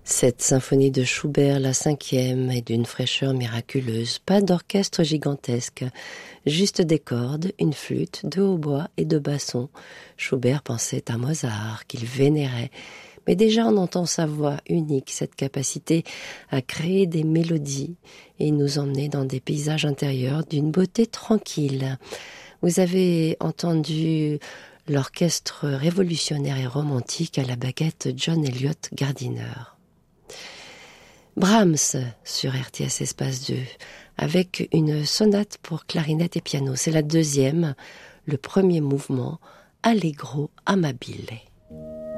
Cette symphonie de Schubert, la 5e, est d'une fraîcheur miraculeuse. Pas d'orchestre gigantesque, juste des cordes, une flûte, deux hautbois et deux bassons. Schubert pensait à Mozart, qu'il vénérait. Mais déjà on entend sa voix unique, cette capacité à créer des mélodies et nous emmener dans des paysages intérieurs d'une beauté tranquille. Vous avez entendu l'orchestre révolutionnaire et romantique à la baguette John Elliott Gardiner. Brahms sur RTS Espace 2 avec une sonate pour clarinette et piano. C'est la deuxième, le premier mouvement, Allegro amabile.